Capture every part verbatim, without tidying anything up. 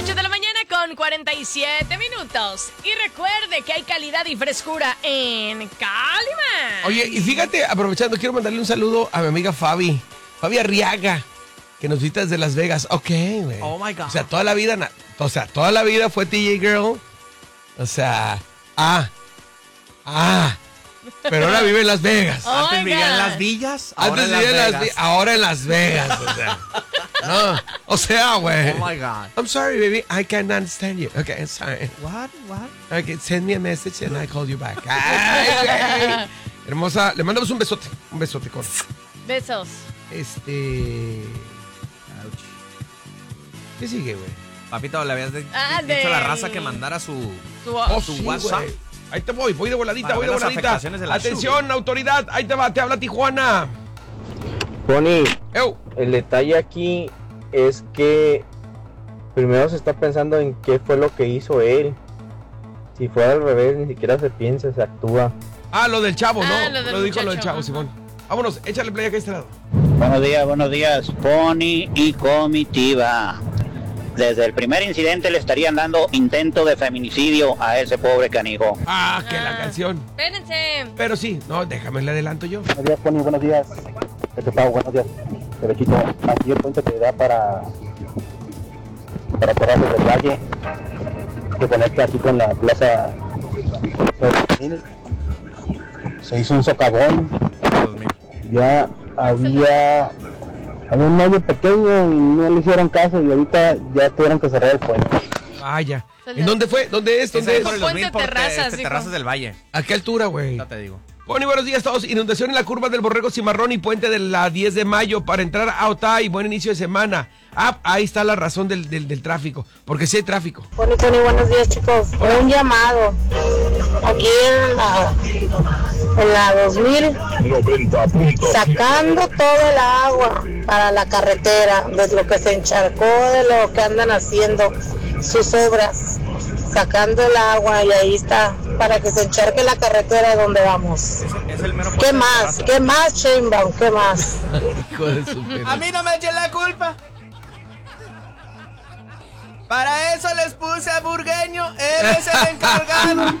ocho de la mañana con cuarenta y siete minutos. Y recuerde que hay calidad y frescura en Calimán. Oye, y fíjate, aprovechando, quiero mandarle un saludo a mi amiga Fabi. Fabi Arriaga, que nos visita desde Las Vegas. Ok, güey. Oh, my God. O sea, toda la vida, o sea, toda la vida fue T J Girl. O sea, ah, ah. Pero ahora vive en Las Vegas. Oh, Antes my vivía en God. Las Villas, ahora Antes en Las vivía en Las Vegas. Vegas, ahora en Las Vegas. O sea, no, o sea, güey. Oh my God. I'm sorry, baby. I can't understand you. Okay, I'm sorry. What? What? Okay, send me a message and I call you back. Ay, güey. Hermosa, le mandamos un besote. Un besote, con. Besos. Este. ¿Qué sigue, güey? Papito, le habías de- Ah, dicho de- a la raza que mandara su... Su- Oh, su sí, WhatsApp. güey. Ahí te voy, voy de voladita, Para voy de ver las voladita. afectaciones de la Atención, autoridad, ahí te va, te habla Tijuana. Pony, Eu. el detalle aquí es que primero se está pensando en qué fue lo que hizo él. Si fue al revés, ni siquiera se piensa, se actúa. Ah, lo del chavo, ¿no? Ah, lo del lo dijo lo del muchacho, chavo, ajá. Simón. Vámonos, échale play acá a este lado. Buenos días, buenos días, Pony y comitiva. Desde el primer incidente le estarían dando intento de feminicidio a ese pobre canijo. Ah, que la Ah. canción. Espérense. Pero sí, no, déjame, le adelanto yo. Buenos días, Pony, buenos días. Este Pau, buenos días. Derechito, aquí el puente que da para para Terrazas del Valle. Se conecta aquí con la plaza Ferrocarril. Se hizo un socavón. Ya había, había un hoyo pequeño y no le hicieron caso y ahorita ya tuvieron que cerrar el puente. Vaya. ¿En dónde fue? ¿Dónde es? ¿Dónde Ese es? por el Puente dos mil por Terrazas, este, dijo. Terrazas del Valle. ¿A qué altura, güey? Ya te digo. Pony, buenos días a todos. Inundación en la curva del Borrego Cimarrón y puente de la diez de mayo para entrar a Otay. Buen inicio de semana. Ah, ahí está la razón del, del, del tráfico. Porque sí hay tráfico. Pony, Pony, buenos días, chicos. Fue un llamado aquí en la, en la dos mil, sacando todo el agua para la carretera, de lo que se encharcó, de lo que andan haciendo sus obras, sacando el agua y ahí está, para que se encharque la carretera donde vamos. Es, es el mero ¿Qué puente de más? Terrazas. ¿Qué más, Sheinbaum? ¿Qué más? Hijo de su perro. A mí no me echen la culpa. Para eso les puse a Burgueño. Él es el encargado.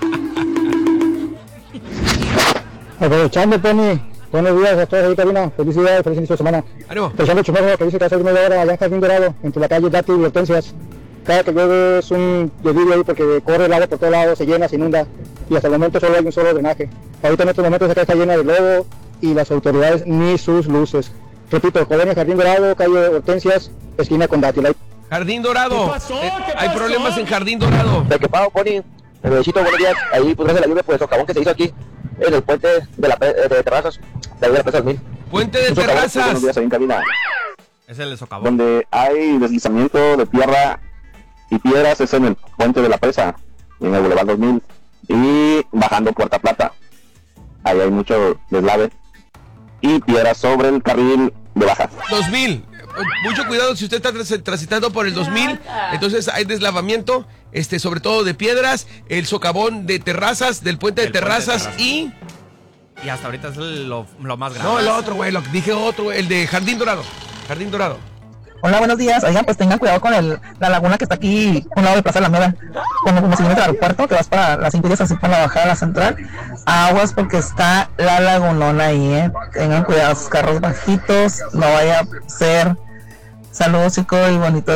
Aprovechando, Pony, buenos días a todos ahí, Karina. Felicidades, feliz inicio de semana. Ánimo. Aprovechando el chumero que dice que hace media hora allá en Jardín Dorado, entre la calle Dati y Hortensias. Cada que llueve es un delirio ahí porque corre el agua por todos lados, se llena, se inunda y hasta el momento solo hay un solo drenaje. Ahorita en estos momentos acá está llena de lodo y las autoridades ni sus luces. Repito, Colonia Jardín Dorado, calle Hortensias, esquina con Dati. Jardín Dorado. Eh, hay problemas en Jardín Dorado. De que pago, Pony, el besito, buenos días. Ahí, pues, gracias a la lluvia, pues, el socavón que se hizo aquí en el puente de la de Terrazas, de ahí de la Presa del Mil. Puente de Un socavón, pues, Terrazas. buenos días, ahí en cabina, Es el socavón. donde hay deslizamiento de tierra y piedras, es en el puente de la Presa, en el Boulevard dos mil, y bajando Puerta Plata. Ahí hay mucho deslave y piedras sobre el carril de baja. dos mil. Mucho cuidado si usted está tras- transitando por el dos mil. Entonces hay deslavamiento, este, sobre todo de piedras, el socavón de Terrazas, del puente de El puente de Terrazas Terrazas. y... Y hasta ahorita es el- lo, lo más grande. No, el otro, güey, lo que dije otro, güey, el de Jardín Dorado. Jardín Dorado. Hola, buenos días. Oigan, pues tengan cuidado con el, la laguna que está aquí, a un lado de Plaza de la Nueva. Cuando como siguiente al aeropuerto, que vas para las cinco días así para la bajada a la central. Aguas porque está la lagunona ahí, ¿eh? Tengan cuidado, sus carros bajitos, no vaya a ser. Saludos, chicos, y bonito.